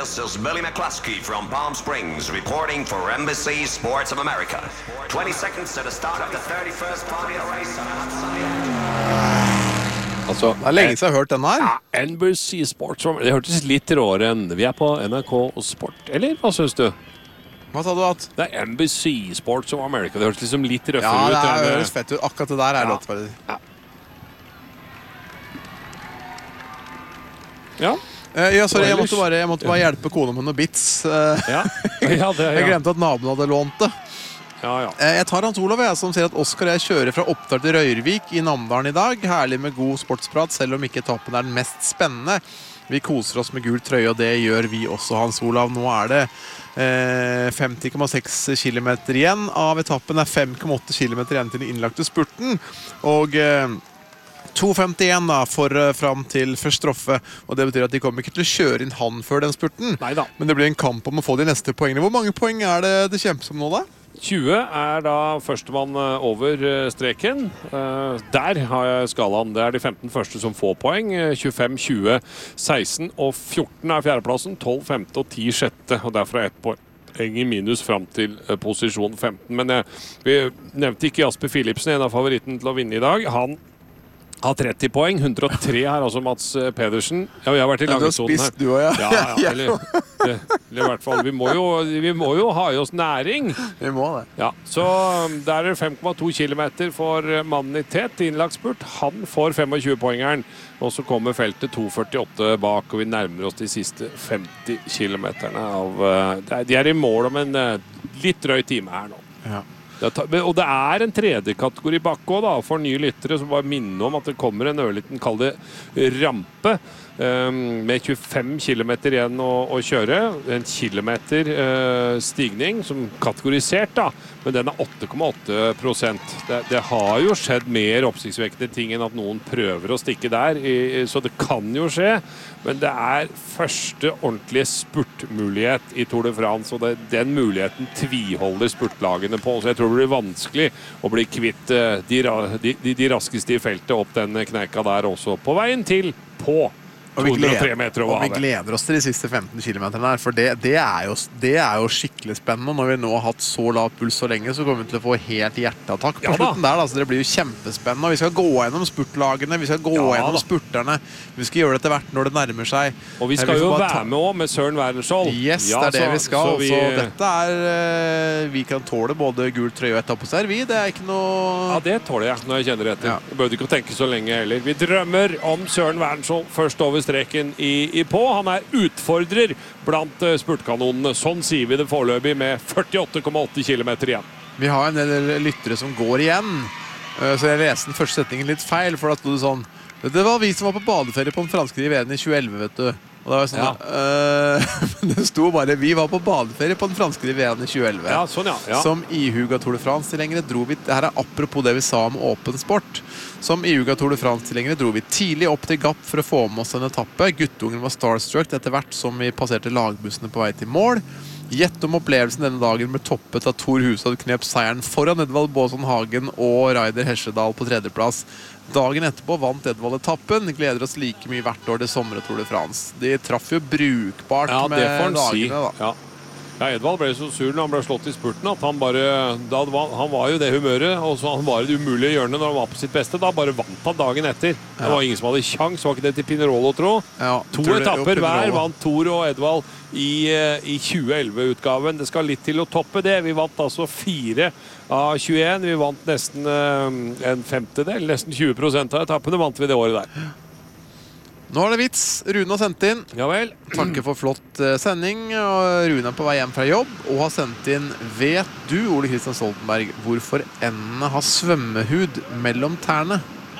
This is Billy McCluskey from Palm Springs reporting for NBC Sports of America. 20 seconds to the start of the 31st part of the race on a hot sunny afternoon. Altså, Det lenge siden jeg har hørt den her. Ja, NBC Sports, det hørtes litt råere enn vi på NRK Sport, eller hva synes du? Hva sa du at? Det NBC Sports of America, det hørtes liksom litt røffere Ja, ut. det høres fett ut. Akkurat det der låt for det. Ja. Ja, sorry, jeg måtte bare hjelpe kona med noen bits. Ja, Jeg glemte at naboen hadde lånt det. Ja. Jeg tar Hans Olav, som sier at Oskar og jeg kjører fra Oppdal til Røyrvik i Namdalen i dag. Herlig med god sportsprat, selv om ikke etappen den mest spennende. Vi koser oss med gul trøye, og det gjør vi også, Hans Olav. Nå det 50,6 kilometer igjen av etappen. Det 5,8 kilometer igjen til den innlagte spurten. Og 2,51 da, fram til første stroffe. Og det betyr at de kommer ikke til å kjøre inn han før den spurten. Neida. Men det blir en kamp om å få de neste poengene. Hvor mange poeng det kjempes om nå da? 20 da førstemann over streken. Der har jeg skalaen. Det de 15 første som får poeng. 25, 20, 16 og 14 fjerdeplassen. 12, 5 og 10 sjette. Og derfra ett poeng i minus fram til posisjon 15. Men vi nevnte ikke Jasper Philipsen, en av favoritten til å vinne i dag. Han har 30 poeng, 103 her, altså Mats Pedersen. Ja, vi har vært i langsonen her. Du har spist, du også, ja. Eller i hvert fall, vi må jo ha i oss næring. Vi må det. Ja, så der det 5,2 kilometer for mannen i tet, innlagt spurt. Han får 25-poengeren, og så kommer feltet 2,48 bak, og vi nærmer oss de siste 50 kilometerne av... De i mål om en litt drøy time her nå. Ja. Og det en tredje kategori bakke også, da, for nye lyttere som bare minner om at det kommer en ørliten, kall det rampe, med 25 kilometer igjen å kjøre. En kilometer stigning som kategorisert da, men den 8,8%. Det har jo skjedd mer oppsiktsvekkende ting enn at noen prøver å stikke der, så det kan jo skje, men det første ordentlige spurtmulighet i Tour de France, og den muligheten tviholder spurtlagene på, så jeg tror det blir vanskelig å bli kvitt de raskeste i feltet opp den kneika der også, på veien til på 203 meter over havet. Og vi gleder oss til de siste 15 kilometerne her, for det jo skikkelig spennende. Når vi nå har hatt så lav puls så lenge, så kommer vi til å få helt hjerteattakk på slutten der, så det blir jo kjempespennende. Og vi skal gå gjennom spurtlagene, vi skal gå gjennom spurterne, vi skal gjøre det etter hvert når det nærmer seg. Og vi skal jo være med også med Søren Werdenskjold. Yes, det det vi skal. Så dette vi kan tåle både gul trøye og etappeser, det ikke noe... Ja, det tåler jeg når jeg kjenner etter. Jeg bør ikke tenke så lenge heller. Vi drømmer om Søren Werdenskjold først over streken på. Han utfordrer blant spurtkanonene. Sånn sier vi det foreløpig med 48,8 kilometer igjen. Vi har en del lyttere som går igjen, så jeg leser den første setningen litt feil, for da stod det sånn: det var vi som var på badeferie på den franske riveren i 2011, vet du. Og da var jeg sånn, det sto bare: vi var på badeferie på den franske riveren i 2011. Ja, sånn, ja. Som ihuga Tour de France-tilhengere dro vi, her apropos det vi sa om åpen sport, som ihuga Tour de France-tilhengere dro vi tidlig opp til Gap for å få med oss en etappe. Guttungen var starstruck etter hvert som vi passerte lagbussene på vei til mål. Gjett om opplevelsen denne dagen ble toppet av Thor Hushovd knep seieren foran Edvald Boasson Hagen og Raider Hesjedal på tredjeplass. Dagen etterpå vant Edvald etappen. Gleder oss like mye hvert år til sommer Tour de France. De traff jo brukbart med dagene da. Ja, Edvald ble så sur når han ble slått i spurten at han var jo det humøret, og så han var i det umulige hjørnet når han var på sitt beste. Da bare vant han dagen etter. Det var ingen som hadde sjans, var ikke det til Pinerolo, tro? Ja, 2 etapper hver vant Thor og Edvald i 2011-utgaven. Det skal litt til å toppe det. Vi vant altså 4 av 21. Vi vant nesten en femtedel, nesten 20% av etappene vant vi det året der. Nå det vits. Rune har sendt inn. Ja vel. Takker for flott sending. Og Rune på vei hjem fra jobb og har sendt inn: vet du, Ole Kristian Stoltenberg, hvorfor endene har svømmehud mellom tærne?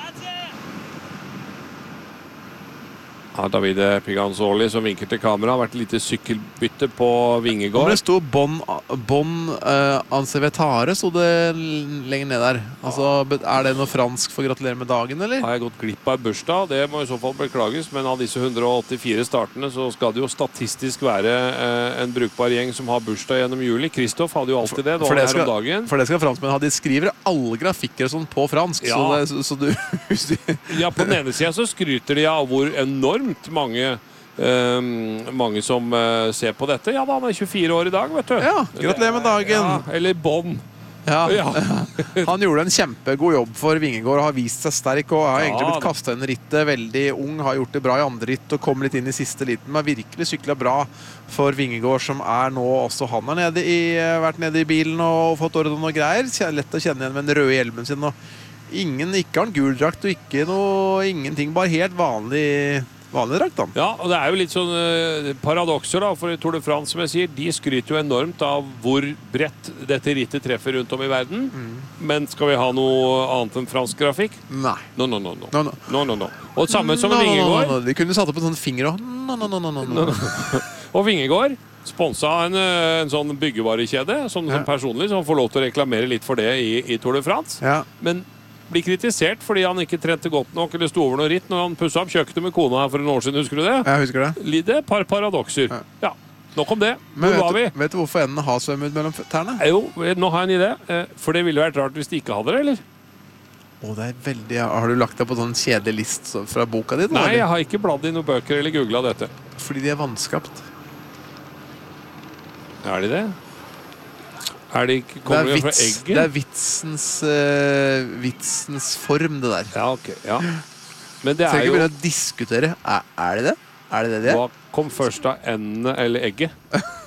Ja, David Piganzoli som vinker til kamera. Har vært lite sykkelbytte på Vingegård. Det stod Bon Ansevetare, så det lenger ned der. Altså, det noe fransk for å gratulere med dagen, eller? Har jeg gått glipp av bursdag? Det må i så fall beklages, men av disse 184 startene så skal det jo statistisk være en brukbar gjeng som har bursdag gjennom juli. Kristoff hadde jo alltid det, for det skal franskmenn ha. De skriver alle grafikker sånn på fransk, så du... Ja, på den ene siden så skryter de av hvor enormt mange mange som ser på dette. Ja, da, han er 24 år i dag, vet du. Ja, gratulerer med dagen. Ja, eller Bonn. Ja. Ja. Han gjorde en kjempegod jobb for Vingegård og har vist seg sterk og har egentlig blitt da. kastet inn rittet. Veldig ung, har gjort det bra i andre ritt og kom litt inn i siste liten. Men har virkelig syklet bra for Vingegård, som er nå også han er nede vært nede i bilen og fått orden og greier. Lett å kjenne igjen med den røde hjelmen sin. Og ikke har en gul drakt og ingenting, bare helt vanlig drakt. Da. Ja, og det er jo litt sånn paradokser da, for Tour de France, som jeg sier, de skryter jo enormt av hvor bredt dette rittet treffer rundt om i verden. Men skal vi ha noe annet enn fransk grafikk? Nei. No. Og samme som Vingegård. De kunne satt opp en sånn finger og no. Og Vingegård sponset en sånn byggevarekjede, som personlig, som får lov til å reklamere litt for det i Tour de France. Ja. Men blir kritisert fordi han ikke trente godt nok eller sto over noe ritt når han pusset opp kjøkkenet med kona her for en år siden, husker du det? Jeg husker det. Det er et par paradokser. Ja, nok om det. Men Hvor var vi? vet du hvorfor endene har svømmet mellom tærne? Jo, nå har jeg en idé. For det ville vært rart hvis de ikke hadde det, eller? Det er veldig... Har du lagt deg på sånn kjedelig list fra boka di? Nei, jeg har ikke bladd i noen bøker eller googlet dette. Fordi de er vannskapt. Er de det? Kommer de fra egget? Det er vitsens form, det der. Ja, ok. Ja. Men det Så jeg er jo... begynne å diskutere. Er det det? Er det det? Hva kom først av endene eller egget?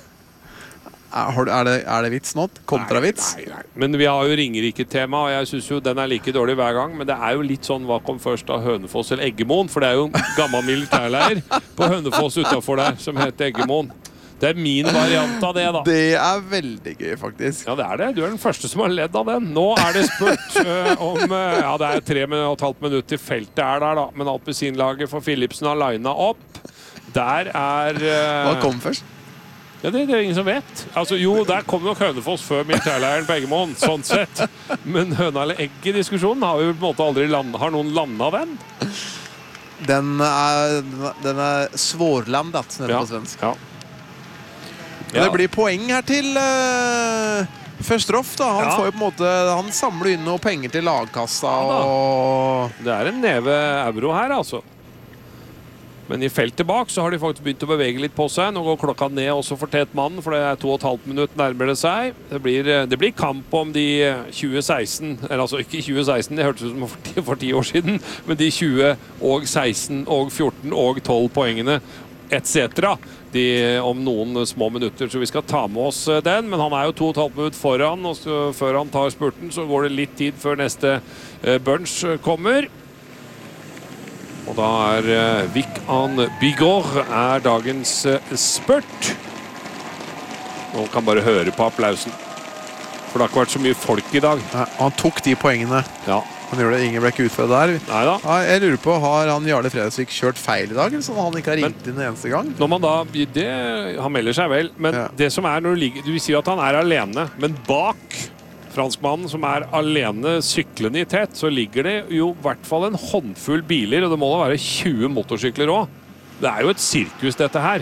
Er det vits nå? Kontravits? Nei. Men vi har jo Ringerike-tema, og jeg synes jo den er like dårlig hver gang. Men det er jo litt sånn, hva kom først av Hønefoss eller Eggemoen? For det er jo en gammel militærleir på Hønefoss utenfor der, som heter Eggemoen. Det er min variant av det, da. Det er veldig gøy, faktisk. Ja, det er det. Du er den første som har ledd av den. Nå er det spurt om... Ja, det er 3,5 minutter til feltet er der, da. Men alpisinlaget for Philipsen har linet opp. Der er... Hva kom først? Ja, det er ingen som vet. Altså, jo, der kom nok Hønefoss før militærleiren på Eggemoen, sånn sett. Men høna eller egg-diskusjonen har jo på en måte aldri Har noen landet den? Den er svårlandet, som heter på svensk. Ja. Ja. Det blir poeng her til Førstroff. Han får jo på en måte Han samler inn noe penger til lagkassa. Og det er en neve euro her, altså. Men i feltet bak så har de faktisk begynt å bevege litt på seg. Nå går klokka ned også for tett mannen, for det er 2,5 minutter nærmere det seg. Det blir kamp om de 2016, eller altså ikke 2016, det hørtes ut som for 10 år siden, men de 20 og 16 og 14 og 12 poengene etc. Om noen små minutter, så vi skal ta med oss den. Men han er jo 2,5 minutter foran, og før han tar spurten så går det litt tid før neste bunch kommer. Og da er Vic An Bigorre er dagens spurt. Og kan bare høre på applausen. For det har ikke vært så mye folk i dag. Han tok de poengene. Ja. Han gjorde det. Ingen ble ikke utført der. Neida. Jeg lurer på, har han Jarle Fredagsvik kjørt feil i dag, sånn at han ikke har ringt inn en eneste gang? Når man da, han melder seg vel, men det som er når du ligger, du vil si at han er alene, men bak franskmannen som er alene syklende i tett, så ligger det jo i hvert fall en håndfull biler, og det må da være 20 motorsykler også. Det er jo et sirkus dette her.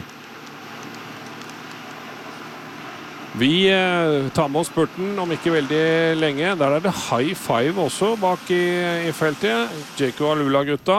Vi tar med oss spurten om ikke veldig lenge. Der er det high five også bak i feltet. Djeko Alula-gutta.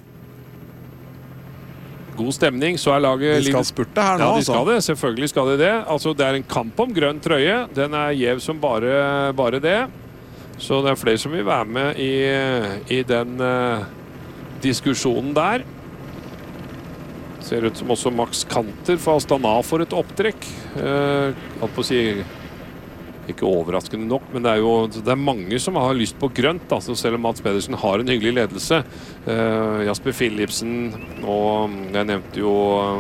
God stemning, så er laget... De skal spurte her nå, ja, de skal det. Selvfølgelig skal de det. Altså, det er en kamp om grønn trøye. Den er gjev som bare det. Så det er flere som vil være med i den diskusjonen der. Ser ut som også Max Kanter for Astana får et opptrekk. Alt på å si, ikke overraskende nok, men det er mange som har lyst på grønt, altså selv om Mats Pedersen har en hyggelig ledelse. Jasper Philipsen, og jeg nevnte jo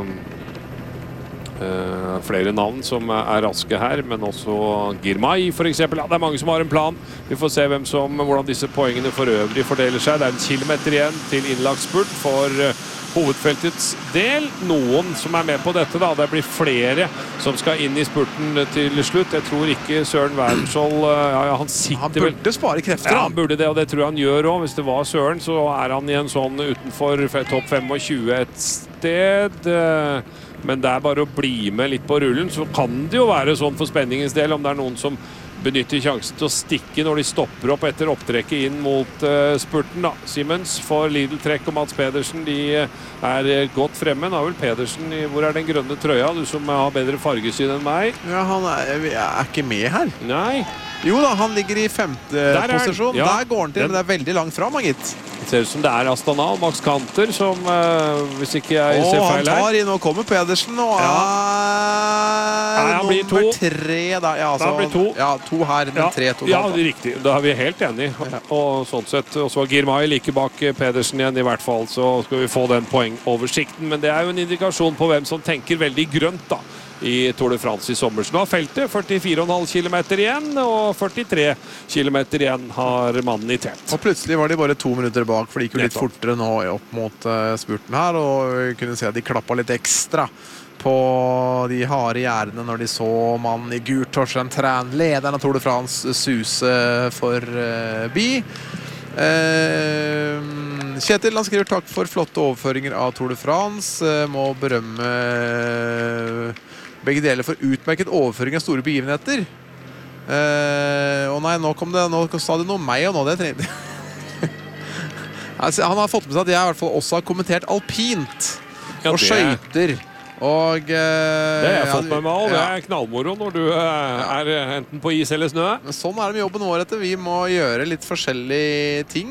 flere navn som er raske her, men også Girmay for eksempel. Ja, det er mange som har en plan. Vi får se hvordan disse poengene for øvrig fordeler seg. Det er 1 kilometer igjen til innlagt spurt for hovedfeltets del. Noen som er med på dette da. Det blir flere som skal inn i spurten til slutt. Jeg tror ikke Søren Wærenskjold, han burde spare krefter. Ja, han burde det, og det tror jeg han gjør også. Hvis det var Søren, så er han i en sånn utenfor topp 25 et sted. Men det er bare å bli med litt på rullen, så kan det jo være sånn for spenningens del, om det er noen som benytter sjansen til å stikke når de stopper opp etter opptrekket inn mot spurten da. Simmons får Lidl-trekk, og Mats Pedersen de er godt fremme. Nå er vel Pedersen hvor er den grønne trøya, du som har bedre fargesyn enn meg? Ja, han er ikke med her. Nei. Jo da, han ligger i 5. posisjon. Ja. Der går han til, men det er veldig langt fram, gitt. Det ser ut som det er Astana og Max Kanter som, hvis ikke jeg ser feil her. Han tar inn, og kommer Pedersen, og han blir nummer 2. 3 der. Ja, altså, han blir 2. Ja, 2 her, men 3 totalt. Ja, riktig. Da er vi helt enige. Og sånn sett, og så var Girmay like bak Pedersen igjen i hvert fall, så skal vi få den poengoversikten. Men det er jo en indikasjon på hvem som tenker veldig grønt da, i Tour de France i sommer. Så nå har feltet 44,5 kilometer igjen, og 43 kilometer igjen har mannen i tet. Og plutselig var de bare 2 minutter bak, for de gikk jo litt fortere nå opp mot spurten her, og vi kunne se at de klappet litt ekstra på de harde gjerdene når de så mannen i gult, Torstein Træn, lederen av Tour de France, suse forbi. Kjetil, han skriver takk for flotte overføringer av Tour de France. Må berømme begge deler for utmerket overføring av store begivenheter. Og nei, nå sa det noe om meg, og nå det trengte. Altså, han har fått med seg at jeg i hvert fall også har kommentert alpint og skøyter. Og det har jeg fått med meg også. Det er knallmoro når du er enten på is eller snø. Men sånn er det med jobben vår etter. Vi må gjøre litt forskjellige ting.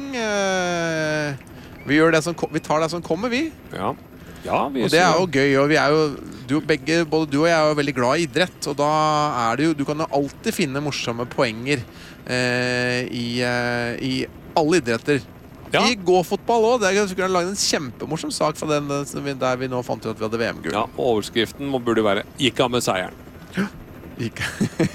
Vi tar det som kommer, vi. Ja, og det er jo gøy, og vi er jo både du og jeg er jo veldig glad i idrett, og da er det jo, du kan jo alltid finne morsomme poenger i alle idretter. Ja. I gå-fotball også, vi kunne lage en kjempemorsom sak fra den der vi nå fant ut at vi hadde VM-gull. Ja, overskriften burde være «Gikk av med seieren». Ja, gikk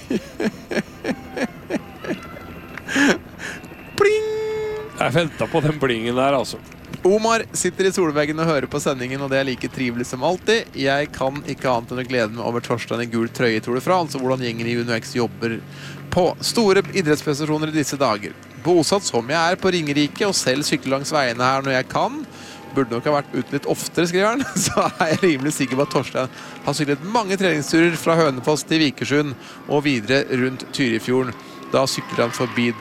Pling! Jeg ventet på den plingen der, altså. Omar sitter i solveggen og hører på sendingen, og det er like trivelig som alltid. Jeg kan ikke annet enn å glede meg over Torstein i gul trøye i Tour de France, og hvordan gjengen i UnoX jobber på store idrettsprestasjoner i disse dager. Bosatt som jeg er på Ringerike, og selv sykler langs veiene her når jeg kan. Burde nok ha vært ute litt oftere, skriver han. Så er jeg rimelig sikker på at Torstein har syklet mange treningsturer fra Hønefoss til Vikersund og videre rundt Tyrifjorden. Da sykler han forbi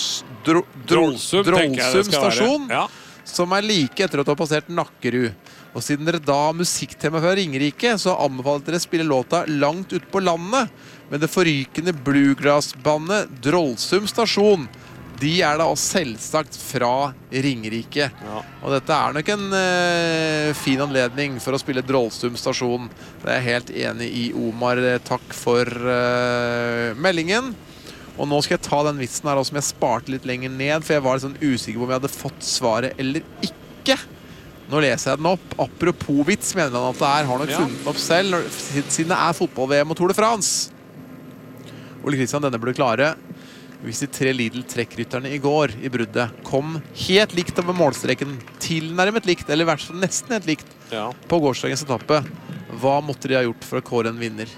Drollsum stasjon. Ja. Som er like etter at du har passert Nakkerud. Og siden dere da har musikktema fra Ringerike, så anbefaler dere å spille låta langt ut på landet med det forrykende bluegrass-bandet Drollsum stasjon. De er da også selvsagt fra Ringerike. Ja. Og dette er nok en fin anledning for å spille Drollsum stasjon. Det er jeg helt enig i, Omar. Takk for meldingen. Og nå skal jeg ta den vitsen her som jeg sparte litt lenger ned, for jeg var litt sånn usikker på om jeg hadde fått svaret eller ikke. Nå leser jeg den opp. Apropos vits, mener han at det er. Har nok funnet den opp selv, siden det er fotball-VM og Tour de France. Ole Kristian, denne burde klare. Hvis de 3 Lidl-trekkrytterne i går i bruddet kom helt likt over målstreken, tilnærmet likt, eller i hvert fall nesten helt likt, på gårsdagens etappe, hva måtte de ha gjort for å kåre en vinner?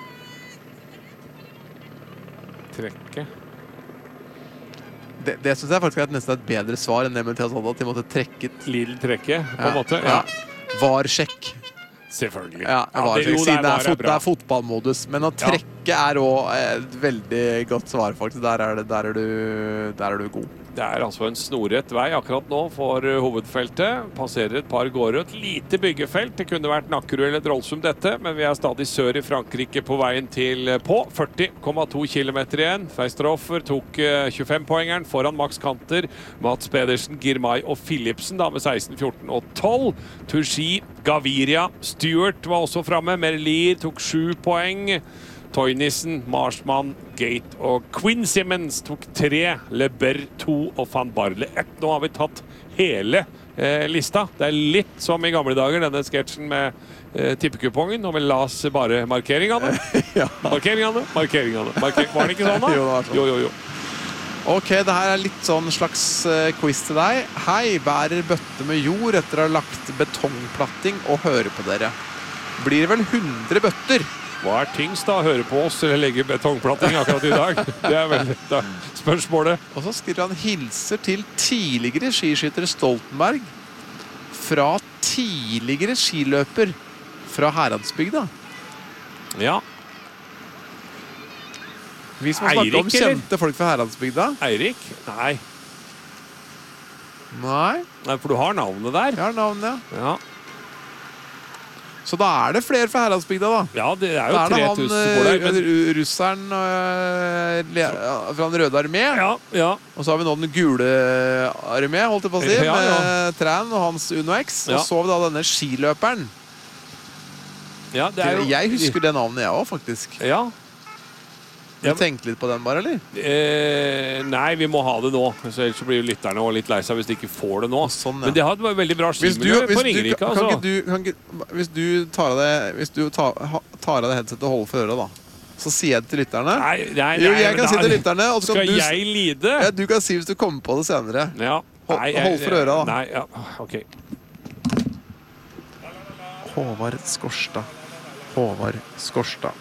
Trekke. Det synes jeg faktisk er nesten et bedre svar enn det med at de måtte trekke Lidl-trekke, på en måte. Ja. Var-sjekk. Selvfølgelig. Ja, siden det er fotballmodus. Men å trekke er også et veldig godt svar, faktisk. Der er du god. Det er altså en snorrett vei akkurat nå for hovedfeltet. Passerer et par gårder, et lite byggefelt. Det kunne vært Nakkerud eller Drollsum dette, men vi er stadig sør i Frankrike på veien til på 40,2 kilometer igjen. Feisterhofer tok 25-poengeren foran Max Kanter, Mats Pedersen, Girmay og Philipsen da med 16, 14 og 12. Turgi, Gaviria, Stewart var også fremme. Merlier tok 7 poeng. Toynissen, Marshman, Gate og Quinn Simmons tok 3, Leber 2 og Van Barle 1. Nå har vi tatt hele lista. Det er litt som i gamle dager, denne sketsjen med tippekupongen. Nå vil la oss bare markeringene. Markeringene. Var det ikke sånn da? Jo. Ok, det her er litt sånn slags quiz til deg. Hei, bærer bøtte med jord etter å ha lagt betongplatting og hører på dere. Blir det vel 100 bøtter? Hva er tyngst da? Høre på oss eller legge betongplatting akkurat i dag? Det er vel da spørsmålet. Og så skriver han hilser til tidligere skiskytter Stoltenberg fra tidligere skiløper fra Heradsbygda. Ja. Vi som har snakket om Eirik, eller? kjente folk fra Heradsbygda. Eirik? Nei. Nei, Nei, for du har navnet der. jeg har navnet, ja. Ja, Så da er det flere fra Heradsbygda, da. ja det er jo Da er det 3000 som bor der. Men, russeren fra den røde armé. ja, ja. Og så har vi nå den gule armé, holdt jeg på å si, Ja, ja. med Tran og hans Uno X. Ja. Og så har vi da denne skiløperen. Ja, det er jo, Jeg husker det navnet, jeg òg, faktisk. Ja. Du tenkte litt på den, bare, eller? Nei, vi må ha det nå. Så ellers så blir jo lytterne også litt lei seg hvis de ikke får det nå. Sånn, ja. Men det har et veldig bra skimiljø på Ringerike. Altså. Hvis du tar av deg headsetet og holder for øret, da, så sier jeg det til lytterne. Nei, Jo, jeg men kan si da- til lytterne, og så kan Skal du, jeg lide? ja, du kan si hvis du kommer på det senere. Ja. Hold for øra, da. Nei, ja, ok. Håvard Skorstad. Håvard Skorstad.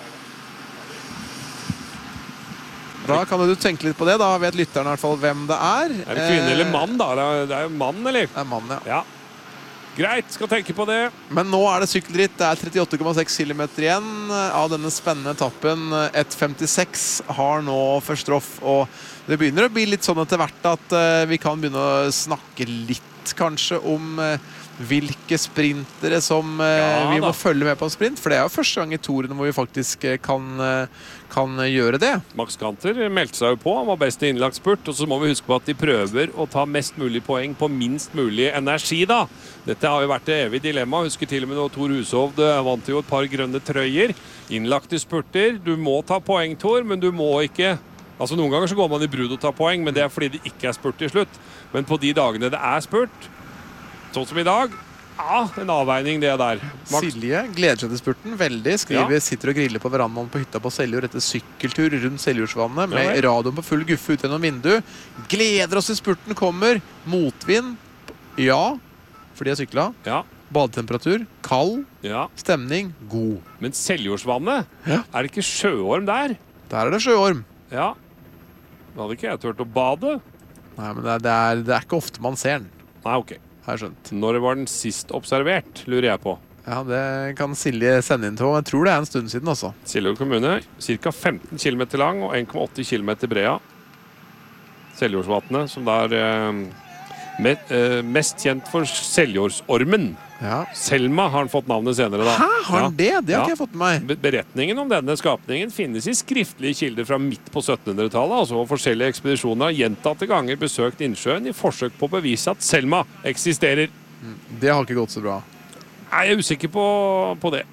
Da kan du tenke litt på det. Da vet lytterne i hvert fall hvem det er. Er det kvinne eller mann, da? Det er jo mann, eller? Det er mann, ja. Ja. Greit, skal tenke på det. Men nå er det sykkelritt. Det er 38,6 km igjen av denne spennende etappen. 1,56 har nå først Roff. Og det begynner å bli litt sånn etter hvert at vi kan begynne å snakke litt kanskje om hvilke sprintere som vi må følge med på en sprint. For det er jo første gang i Toren hvor vi faktisk kan gjøre det. Max Kanter meldte seg jo på. Han var best i innlagt spurt. Og så må vi huske på at de prøver å ta mest mulig poeng på minst mulig energi, da. Dette har jo vært det evige dilemma. Husker til og med når Tor Hushovd vant jo et par grønne trøyer. Innlagte spurter. Du må ta poeng, Tor, men du må ikke. Altså Noen ganger så går man i brudd og tar poeng, men det er fordi det ikke er spurt til slutt. Men på de dagene det er spurt, sånn som i dag, ja, en avveining det der. Silje gleder seg til spurten veldig. Skriver sitter og griller på verandaen på hytta på Seljord etter sykkeltur rundt Seljordsvannet med radioen på full guffe ut gjennom vindu. Gleder oss til spurten kommer. Motvind. Ja, for de har sykla. Ja. Badetemperatur. Kald. Ja. Stemning. God. Men Seljordsvannet, Ja. er det ikke sjøorm der? Der er det sjøorm. Ja. Da hadde ikke jeg turt å bade. Nei, men det er ikke ofte man ser den. Nei, ok. Har jeg skjønt. Når var den sist observert, lurer jeg på. Ja, det kan Silje sende inn til. Jeg tror det er en stund siden også. Seljord kommune, ca. 15 km lang og 1,8 km bred. Seljordsvatnet, som da er mest kjent for Seljordsormen. Ja. Selma har han fått navnet senere, da. Hæ, har han det? Det har Ja. ikke jeg fått med meg. Beretningen om denne skapningen finnes i skriftlige kilder fra midt på 1700-tallet. Altså forskjellige ekspedisjoner har gjentatte ganger besøkt innsjøen i forsøk på å bevise at Selma eksisterer. Det har ikke gått så bra. Nei, jeg er usikker på det.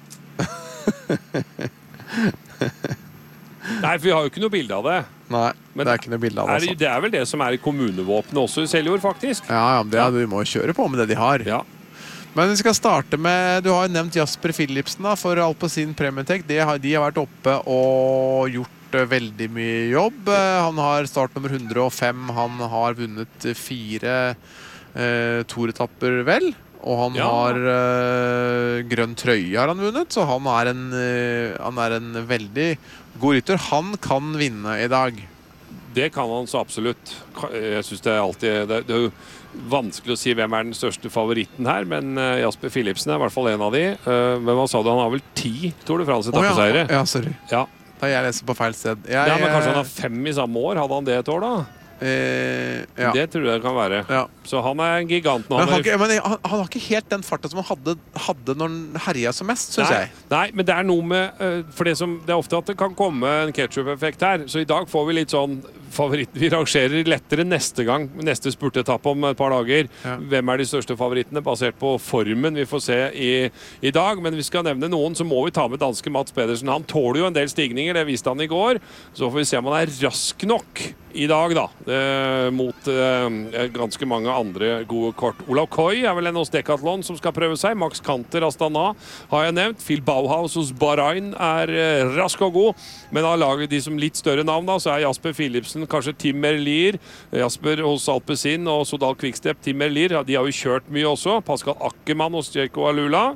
Nei, for vi har jo ikke noe bilde av det. Nei, Men det er ikke noe bilde av det. Altså. Det er vel det som er i kommunevåpenet også i Seljord, faktisk. Ja, du må kjøre på med det de har. Ja. Men vi skal starte med, du har jo nevnt Jasper Philipsen da, for Alpecin Premium-Tech. De har vært oppe og gjort veldig mye jobb. Han har startnummer 105. Han har vunnet 4 toretapper, vel. Og han har grønn trøye har han vunnet, så han er en veldig god rytter. Han kan vinne i dag. Det kan han så absolutt. Jeg synes det er alltid det er jo vanskelig å si hvem er den største favoritten her, men Jasper Philipsen er i hvert fall en av de. Men hva sa du? Han har vel 10 Tour de France-etappeseiere? Ja, sorry. Ja. Da jeg leser på feil sted. Men kanskje han har 5 i samme år? Hadde han det et år, da? Ja. Det tror jeg det kan være. Ja. Så han er en gigant. Men han har ikke helt den farta som han hadde når han herja som mest, synes jeg. Nei, men det er noe med For det er ofte at det kan komme en ketchup-effekt her. Så i dag får vi litt sånn favoritt. Vi rangerer lettere neste gang, neste spurtetappe om et par dager. Ja. Hvem er de største favorittene, basert på formen vi får se i dag. Men vi skal nevne noen, så må vi ta med danske Mats Pedersen. Han tåler jo en del stigninger, det viste han i går. Så får vi se om han er rask nok i dag, da. Mot ganske mange andre gode kort. Olav Koy er vel en hos Decathlon som skal prøve seg. Max Kanter Astana har jeg nevnt. Phil Bauhaus hos Bahrain er rask og god. Men av laget de som litt større navn, da, så er Jasper Philipsen, kanskje Tim Merlier. Jasper hos Alpecin og Sodal Quickstep. Tim Merlier, de har jo kjørt mye også. Pascal Ackermann hos Jayco Alula.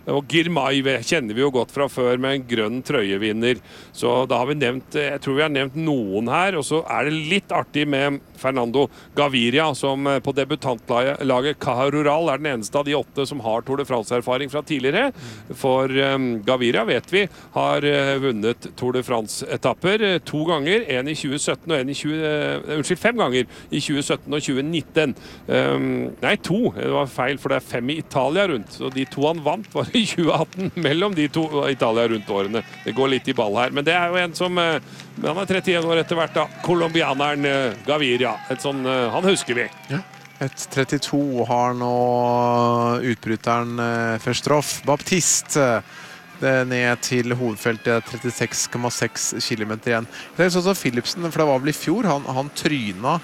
Og Girmay kjenner vi jo godt fra før med en grønn trøyevinner. Så da har vi nevnt, jeg tror vi har nevnt noen her. Og så det litt artig med Fernando Gaviria, som på debutantlaget Caja Rural den eneste av de 8 som har Tour de France-erfaring fra tidligere. For Gaviria vet vi har vunnet Tour de France-etapper 2 ganger. En i 2017 og en i 5 ganger i 2017 og 2019. Nei, 2. Det var feil, for det 5 i Italia rundt. Så de 2 han vant var i 2018 mellom de 2 Italia rundt årene. Det går litt i ball her. Men det jo en som han 31 år etter hvert da. Colombianeren Gaviria. Han husker vi. Ja. Et 32 har nå utbryteren Ferstroff Baptiste. Det ned til hovedfeltet 36,6 kilometer igjen. Det sånn som Philipsen, for det var vel i fjor, han tryna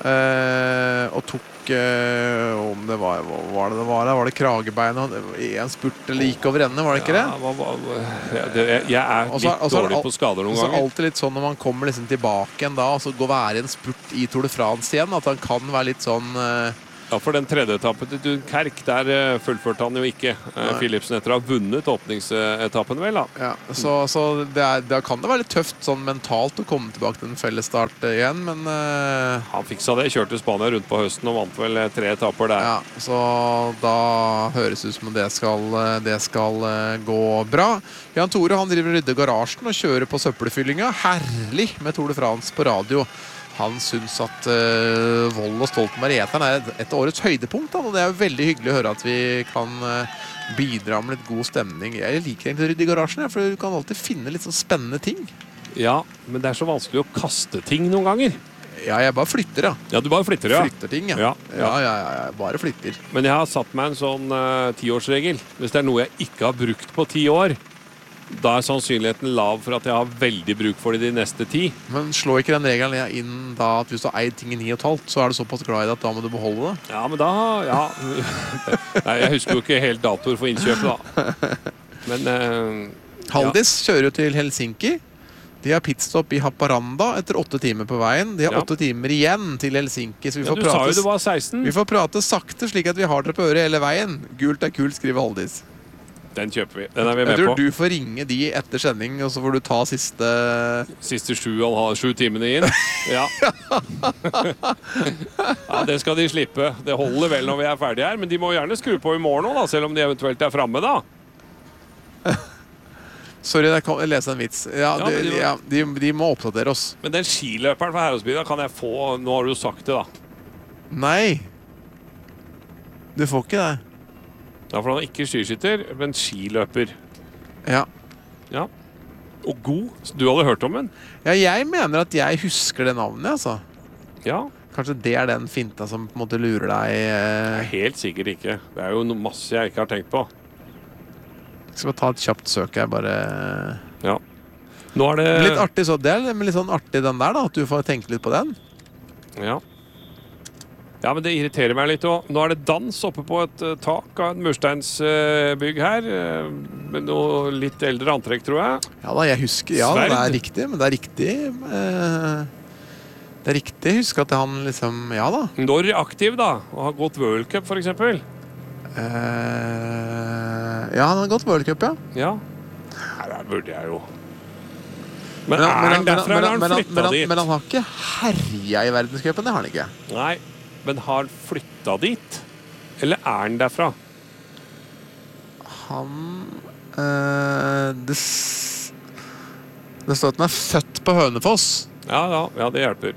og tok om det var det kragebeinet i en spurt eller gikk over ende, var det ikke det? Jeg litt dårlig på skader noen ganger. Så alltid litt sånn når man kommer liksom tilbake igjen da, og så være i en spurt i Tour de France igjen, at han kan være litt sånn Ja, for den tredje etappen til Dunkerque, der fullførte han jo ikke Philipsen etter å ha vunnet åpningsetappen vel da. Ja, så da kan det være litt tøft sånn mentalt å komme tilbake til en fellesstart igjen, men han fiksa det, kjørte Spania rundt på høsten og vant vel 3 etapper der. Ja, så da høres ut som det skal gå bra. Jan Tore, han driver og rydder garasjen og kjører på søppelfyllinga. Herlig med Tour de France på radio. Han synes at Vold og Stoltenberg-eteren et årets høydepunkt, og det jo veldig hyggelig å høre at vi kan bidra med litt god stemning. Jeg liker egentlig å rydde i garasjen, for du kan alltid finne litt sånn spennende ting. Ja, men det så vanskelig å kaste ting noen ganger. Ja, jeg bare flytter, ja. Ja, du bare flytter, ja. Flytter ting, ja. Ja, jeg bare flytter. Men jeg har satt meg en sånn 10-årsregel. Hvis det noe jeg ikke har brukt på 10 år, da sannsynligheten lav for at jeg har veldig bruk for det de neste 10. Men slår ikke den regelen inn da at hvis du har eid ting i 9,5, så du såpass glad i det at da må du beholde det? Ja, men da, ja. Nei, jeg husker jo ikke helt datoer for innkjøp da. Men Haldis kjører jo til Helsinki. De har pitstop i Haparanda etter 8 timer på veien. De har 8 timer igjen til Helsinki. Så vi får du sa jo det var 16. Vi får prate sakte slik at vi har dere på øret hele veien. Gult kult, skriver Haldis. Den kjøper vi. Den vi med på. Jeg tror du får ringe de etter sending, og så får du ta siste 7 timene inn. Ja. Ja, det skal de slippe. Det holder vel når vi ferdige her, men de må gjerne skru på i morgen også, da, selv om de eventuelt fremme da. Sorry, jeg leser en vits. Ja, de må oppdatere oss. Men den skiløperen fra Herresbyen kan jeg få. Nå har du jo sagt det da. Nei. Du får ikke det. Ja, for han ikke skiskytter, men skiløper. Ja. Ja. Og god. Du hadde hørt om den? Ja, jeg mener at jeg husker det navnet, altså. Ja. Kanskje det den finta som på en måte lurer deg? Helt sikkert ikke. Det jo masse jeg ikke har tenkt på. Jeg skal bare ta et kjapt søk her, bare... Ja. Nå det... Litt artig så det, men litt sånn artig den der da, at du får tenke litt på den. Ja. Ja, men det irriterer meg litt også. Nå det dans oppe på et tak av et mursteinsbygg her, med noe litt eldre antrekk, tror jeg. Ja da, jeg husker, ja, det riktig, men det riktig. Det riktig, husk at han liksom, ja da. Når aktiv da, og har gått World Cup for eksempel. Ja, han har gått World Cup, ja. Ja, det burde jeg jo. Men han derfra, eller har han flyttet dit? Men han har ikke herja i verdenscupen, det har han ikke. Nei. Men har han flyttet dit? Eller han derfra? Han... det står at han født på Hønefoss. Ja, det hjelper.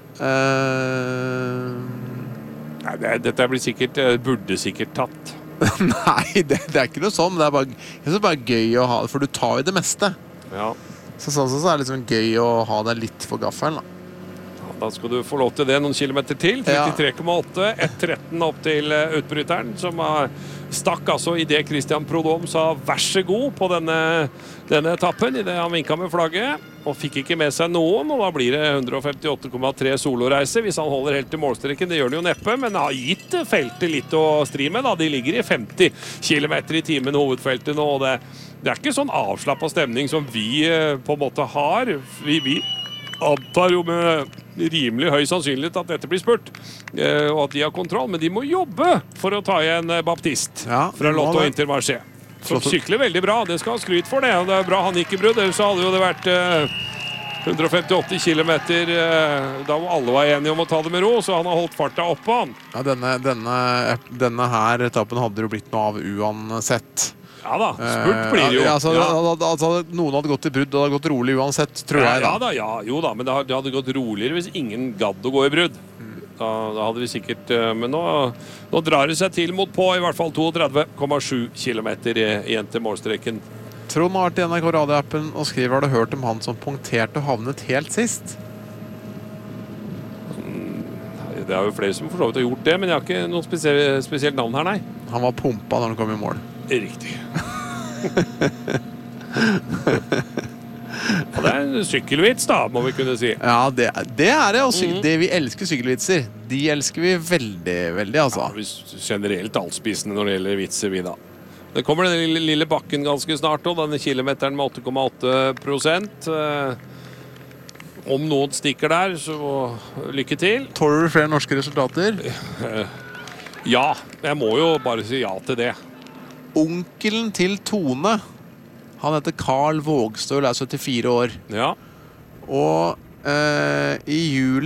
Nei, dette burde sikkert tatt. Nei, det ikke noe sånn. Det bare gøy å ha det, for du tar jo det meste. Ja. Så det liksom gøy å ha det litt for gaffelen, da. Da skal du få lov til det noen kilometer til. 33,8, 1,13 opp til utbryteren, som stakk altså i det Christian Prudhomme sa vær så god på denne etappen, i det han vinket med flagget, og fikk ikke med seg noen, og da blir det 158,3 soloreise hvis han holder helt til målstreken. Det gjør han jo neppe, men har gitt feltet litt å stri med da. De ligger i 50 km i timen hovedfeltet nå, og det ikke sånn avslappet stemning som vi på en måte har. Vi antar jo med rimelig høy sannsynlighet at dette blir spurt, og at de har kontroll, men de må jobbe for å ta igjen Baptiste fra Lotto Intermarché. Som sykler veldig bra. Det skal han skryt for det. Og det er bra han gikk i brudd. Ellers hadde jo det vært 158 kilometer da alle var enige om å ta det med ro, så han har holdt farta oppe han. Ja, denne her etappen hadde jo blitt noe av uansett. Ja da, spurt blir det jo. Noen hadde gått i brudd, og det hadde gått rolig uansett, tror jeg da. Jo da, men det hadde gått roligere hvis ingen gadd å gå i brudd. Da hadde vi sikkert, men nå drar det seg til mot på i hvert fall 32,7 kilometer igjen til målstreken. Trond har vært i NRK radioappen og skriver, har du hørt om han som punkterte og havnet helt sist? Det er jo flere som for så vidt har gjort det, men jeg har ikke noe spesielt navn her, nei. Han var pumpa når han kom i mål. Riktig. Ja, det er en sykkelvits da, må vi kunne si. Ja, det er det. Og vi elsker sykkelvitser. De elsker vi veldig, veldig, altså. Ja, vi generelt allspisende når det gjelder vitser, vi da. Det kommer den lille bakken ganske snart, og denne kilometeren med 8,8%. Om noen stikker der, så lykke til. Tåler du flere norske resultater? Ja, jeg må jo bare si ja til det. Onkelen til Tone, han heter Carl Vågstøl, er 74 år. Ja. Og i juli